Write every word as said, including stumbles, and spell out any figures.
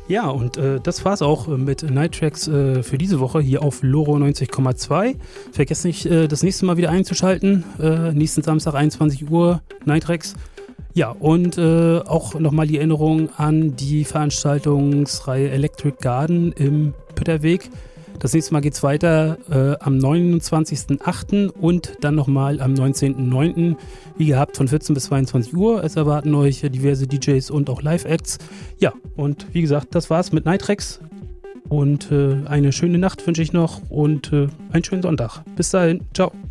Ja, und äh, das war's auch mit Night Tracks äh, für diese Woche hier auf Loro neunzig Komma zwei. Vergesst nicht, äh, das nächste Mal wieder einzuschalten. Äh, nächsten Samstag einundzwanzig Uhr Night Tracks. Ja, und äh, auch nochmal die Erinnerung an die Veranstaltungsreihe Electric Garden im Pütterweg. Das nächste Mal geht's weiter äh, am neunundzwanzigsten achten und dann nochmal am neunzehnten neunten Wie gehabt von vierzehn bis zweiundzwanzig Uhr. Es erwarten euch diverse D Js und auch Live-Acts. Ja, und wie gesagt, das war's mit Night Tracks. Und äh, eine schöne Nacht wünsche ich noch und äh, einen schönen Sonntag. Bis dahin, ciao.